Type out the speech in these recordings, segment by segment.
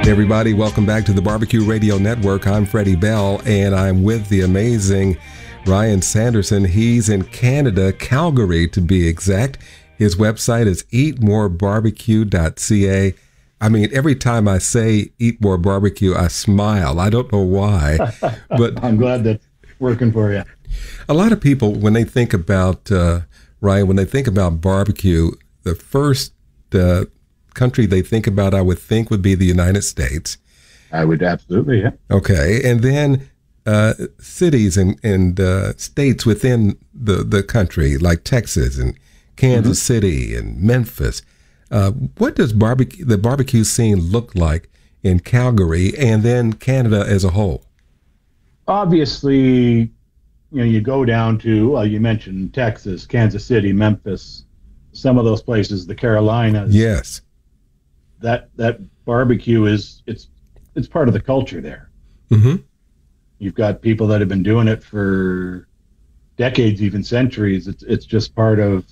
Hey everybody, welcome back to the Barbecue Radio Network. I'm Freddie Bell, and I'm with the amazing Ryan Sanderson. He's in Canada, Calgary to be exact. His website is eatmorebarbecue.ca. I mean, every time I say Eat More Barbecue, I smile. I don't know why, but I'm glad that's working for you. A lot of people, when they think about, Ryan, when they think about barbecue, the first country they think about, I would think, would be the United States. I would absolutely, yeah. Okay, and then cities and states within the country, like Texas and Kansas City and Memphis. What does the barbecue scene look like in Calgary and then Canada as a whole? Obviously, you go down to, well, you mentioned Texas, Kansas City, Memphis, some of those places, the Carolinas. Yes. That barbecue it's part of the culture there. Mm-hmm. You've got people that have been doing it for decades, even centuries. It's just part of.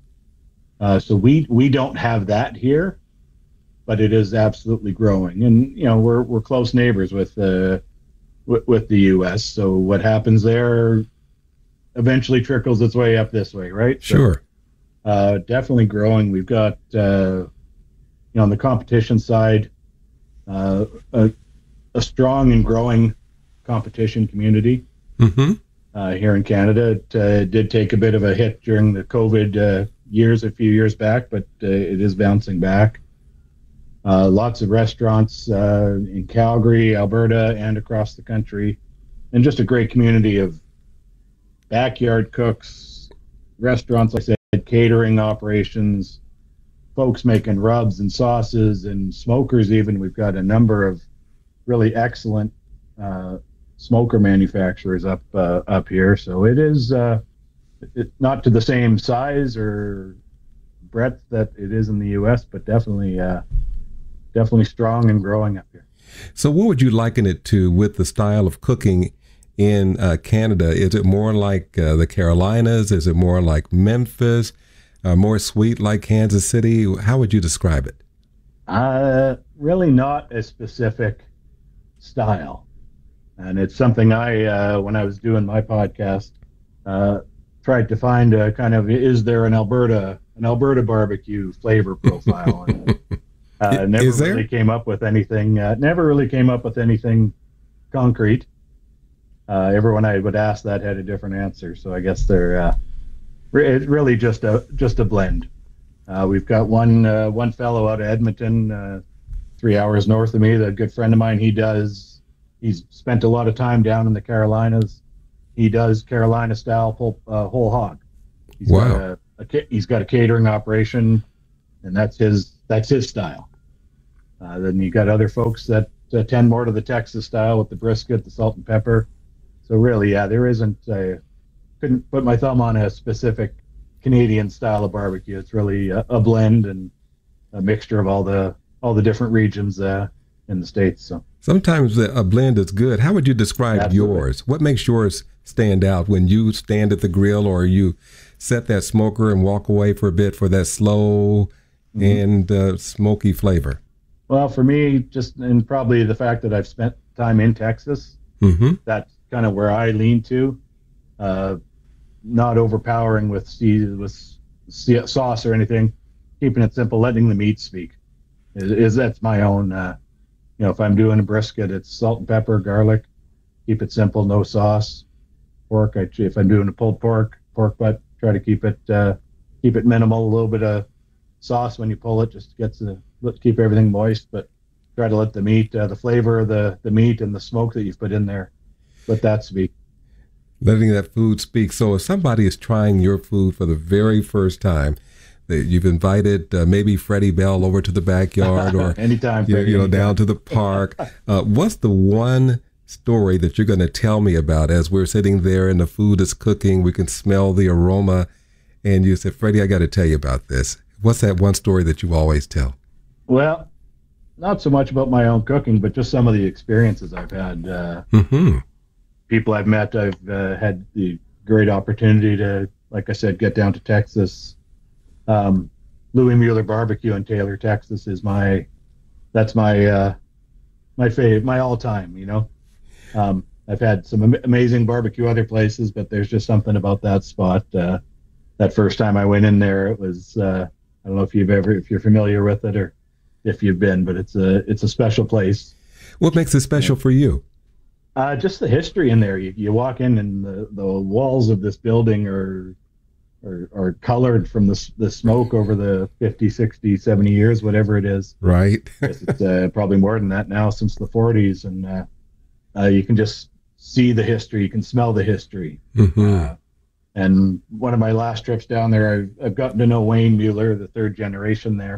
So we don't have that here, but it is absolutely growing, and we're close neighbors with the U.S. So what happens there eventually trickles its way up this way, right? Sure. So, definitely growing. We've got. On the competition side, a strong and growing competition community here in Canada. It did take a bit of a hit during the COVID years, a few years back, but it is bouncing back. Lots of restaurants in Calgary, Alberta, and across the country, and just a great community of backyard cooks, restaurants, like I said, catering operations, folks making rubs and sauces and smokers even. We've got a number of really excellent smoker manufacturers up here. So it is not to the same size or breadth that it is in the U.S., but definitely strong and growing up here. So what would you liken it to with the style of cooking in Canada? Is it more like the Carolinas? Is it more like Memphis? More sweet like Kansas City? How would you describe it? Really not a specific style. And it's something I, when I was doing my podcast, tried to find a kind of, is there an Alberta barbecue flavor profile? And never really came up with anything concrete. Everyone I would ask that had a different answer. So I guess they're, it's really just a blend. We've got one fellow out of Edmonton, 3 hours north of me, the good friend of mine. He's spent a lot of time down in the Carolinas. He does Carolina style whole hog. He's got a catering operation, and that's his style. Then you got other folks that tend more to the Texas style with the brisket, the salt and pepper. So really, there isn't couldn't put my thumb on a specific Canadian style of barbecue. It's really a blend and a mixture of all the different regions in the States. So sometimes a blend is good. How would you describe yours? What makes yours stand out when you stand at the grill or you set that smoker and walk away for a bit for that slow and smoky flavor? Well, for me, and probably the fact that I've spent time in Texas, that's kind of where I lean to. Not overpowering with sauce or anything, keeping it simple, letting the meat speak. That's my own. If I'm doing a brisket, it's salt and pepper, garlic. Keep it simple, no sauce. Pork, if I'm doing a pulled pork butt, try to keep it minimal. A little bit of sauce when you pull it, just keep everything moist, but try to let the meat, the flavor of the meat and the smoke that you've put in there, let that speak. Letting that food speak. So if somebody is trying your food for the very first time, that you've invited maybe Freddie Bell over to the backyard or anytime, down to the park, what's the one story that you're going to tell me about as we're sitting there and the food is cooking? We can smell the aroma, and you said, Freddie, I got to tell you about this. What's that one story that you always tell? Well, not so much about my own cooking, but just some of the experiences I've had. People I've met, I've had the great opportunity to, like I said, get down to Texas. Louis Mueller Barbecue in Taylor, Texas is my my all time. I've had some amazing barbecue other places, but there's just something about that spot. That first time I went in there, it was I don't know if you're familiar with it or if you've been, but it's a special place. What makes it special for you? Just the history in there. You walk in and the walls of this building are colored from the smoke over the 50, 60, 70 years, whatever it is. Right. It's probably more than that now, since the 40s. And you can just see the history. You can smell the history. Mm-hmm. And one of my last trips down there, I've gotten to know Wayne Mueller, the third generation there.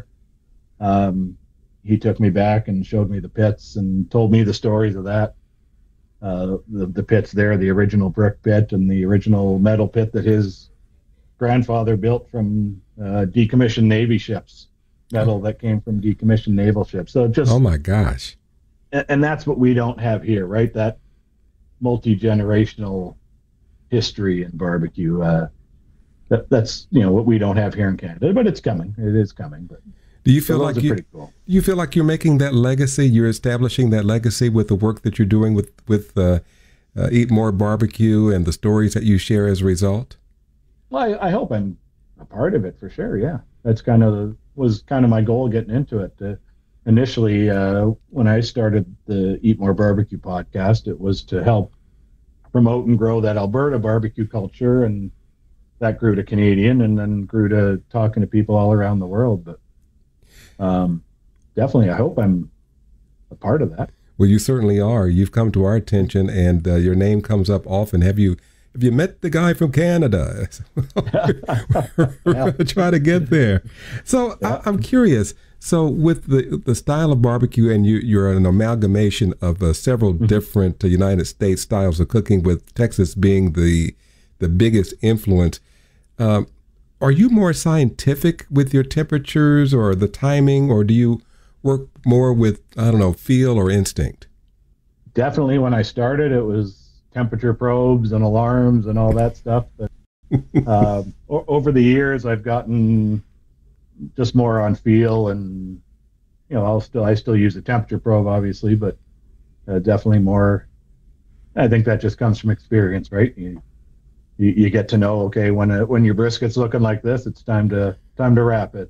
He took me back and showed me the pits and told me the stories of that. The pits there, the original brick pit and the original metal pit that his grandfather built from decommissioned Navy ships, metal that came from decommissioned naval ships. So just, oh my gosh. And that's what we don't have here, right? That multi-generational history in barbecue. That's what we don't have here in Canada, but it's coming. It is coming. But do you feel like cool. You feel like you're making that legacy? You're establishing that legacy with the work that you're doing with Eat More Barbecue and the stories that you share as a result? Well, I hope I'm a part of it for sure. Yeah, that's was my goal getting into it. Initially, when I started the Eat More Barbecue podcast, it was to help promote and grow that Alberta barbecue culture, and that grew to Canadian, and then grew to talking to people all around the world. But definitely, I hope I'm a part of that. Well, you certainly are. You've come to our attention, and your name comes up often. Have you met the guy from Canada? We're going to try to get there. So yeah. I'm curious. So with the style of barbecue, and you're an amalgamation of several different United States styles of cooking, with Texas being the biggest influence. Are you more scientific with your temperatures or the timing, or do you work more with, I don't know, feel or instinct? Definitely when I started, it was temperature probes and alarms and all that stuff. But over the years, I've gotten just more on feel, and I still use a temperature probe, obviously, but definitely more. I think that just comes from experience, right? You get to know, okay, when your brisket's looking like this, it's time to wrap it.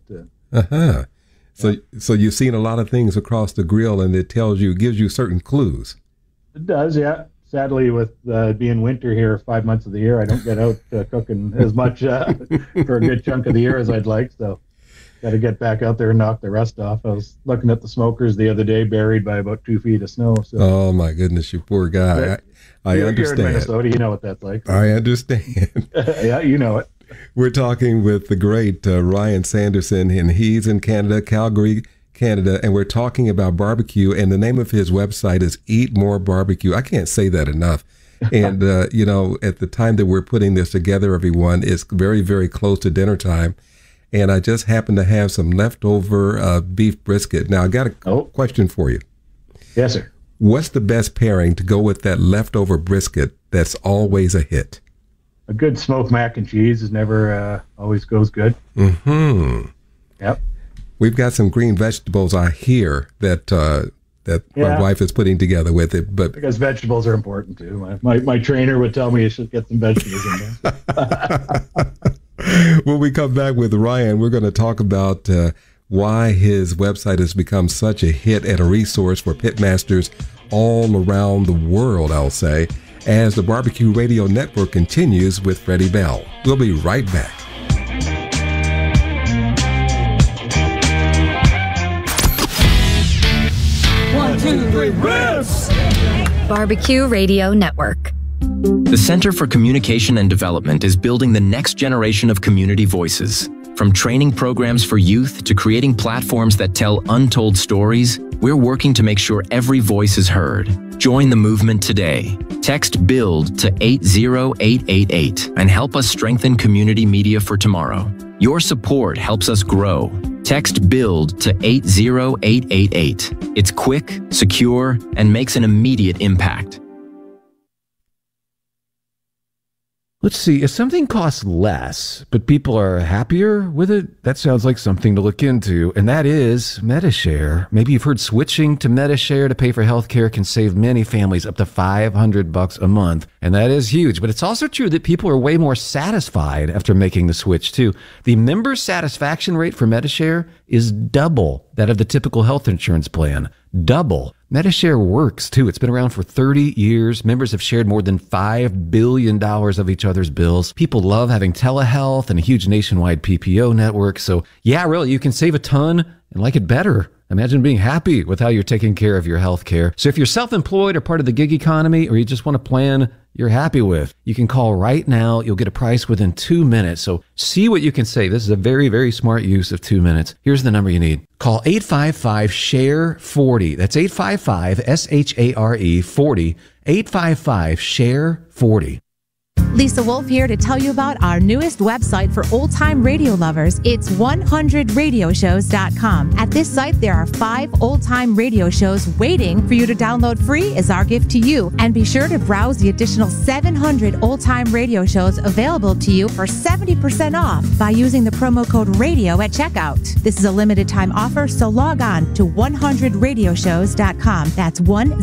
So you've seen a lot of things across the grill, and it gives you certain clues. It does, yeah. Sadly, with being winter here 5 months of the year, I don't get out cooking as much for a good chunk of the year as I'd like. So got to get back out there and knock the rust off. I was looking at the smokers the other day, buried by about 2 feet of snow. So. Oh my goodness, you poor guy. I understand. You're in Minnesota, you know what that's like. I understand. Yeah, you know it. We're talking with the great Ryan Sanderson, and he's in Canada, Calgary, Canada, and we're talking about barbecue, and the name of his website is Eat More Barbecue. I can't say that enough. And, at the time that we're putting this together, everyone, it's very, very close to dinner time. And I just happen to have some leftover beef brisket. Now, I got a question for you. Yes, sir. What's the best pairing to go with that leftover brisket that's always a hit? A good smoked mac and cheese is never always goes good. Mm-hmm. Yep. We've got some green vegetables, I hear, that my wife is putting together with it. But because vegetables are important, too. My trainer would tell me you should get some vegetables in there. When we come back with Ryan, we're going to talk about why his website has become such a hit and a resource for pitmasters all around the world, I'll say, as the Barbecue Radio Network continues with Freddie Bell. We'll be right back. One, two, three, ribs! Barbecue Radio Network. The Center for Communication and Development is building the next generation of community voices. From training programs for youth to creating platforms that tell untold stories, we're working to make sure every voice is heard. Join the movement today. Text BUILD to 80888 and help us strengthen community media for tomorrow. Your support helps us grow. Text BUILD to 80888. It's quick, secure, and makes an immediate impact. Let's see, if something costs less, but people are happier with it, that sounds like something to look into, and that is Medi-Share. Maybe you've heard switching to Medi-Share to pay for healthcare can save many families up to $500 a month, and that is huge. But it's also true that people are way more satisfied after making the switch, too. The member satisfaction rate for Medi-Share is double that of the typical health insurance plan. Double. Medi-Share works, too. It's been around for 30 years. Members have shared more than $5 billion of each other's bills. People love having telehealth and a huge nationwide PPO network. So, yeah, really, you can save a ton and like it better. Imagine being happy with how you're taking care of your health care. So if you're self-employed or part of the gig economy, or you just want a plan you're happy with, you can call right now. You'll get a price within 2 minutes. So see what you can save. This is a very, very smart use of 2 minutes. Here's the number you need. Call 855-SHARE-40. That's 855-SHARE-40. 855-SHARE-40. Lisa Wolf here to tell you about our newest website for old-time radio lovers. It's 100radioshows.com. At this site, there are 5 old-time radio shows waiting for you to download free as our gift to you. And be sure to browse the additional 700 old-time radio shows available to you for 70% off by using the promo code RADIO at checkout. This is a limited-time offer, so log on to 100radioshows.com. That's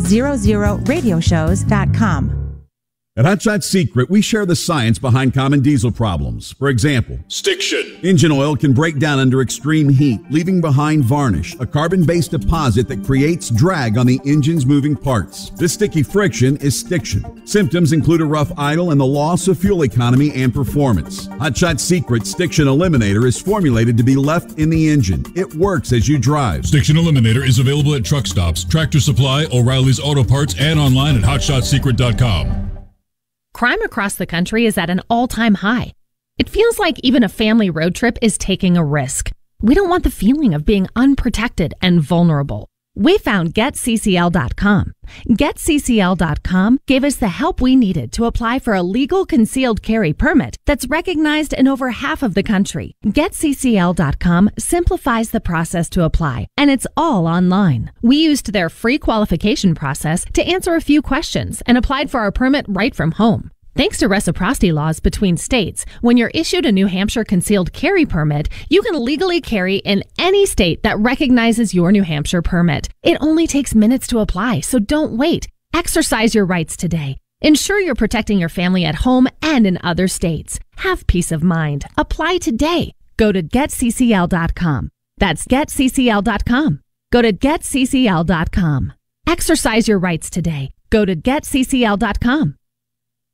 100radioshows.com. At Hot Shot Secret, we share the science behind common diesel problems. For example, stiction. Engine oil can break down under extreme heat, leaving behind varnish, a carbon-based deposit that creates drag on the engine's moving parts. This sticky friction is stiction. Symptoms include a rough idle and the loss of fuel economy and performance. Hot Shot Secret Stiction Eliminator is formulated to be left in the engine. It works as you drive. Stiction Eliminator is available at truck stops, Tractor Supply, O'Reilly's Auto Parts, and online at hotshotsecret.com. Crime across the country is at an all-time high. It feels like even a family road trip is taking a risk. We don't want the feeling of being unprotected and vulnerable. We found GetCCL.com. GetCCL.com gave us the help we needed to apply for a legal concealed carry permit that's recognized in over half of the country. GetCCL.com simplifies the process to apply, and it's all online. We used their free qualification process to answer a few questions and applied for our permit right from home. Thanks to reciprocity laws between states, when you're issued a New Hampshire concealed carry permit, you can legally carry in any state that recognizes your New Hampshire permit. It only takes minutes to apply, so don't wait. Exercise your rights today. Ensure you're protecting your family at home and in other states. Have peace of mind. Apply today. Go to GetCCL.com. That's GetCCL.com. Go to GetCCL.com. Exercise your rights today. Go to GetCCL.com.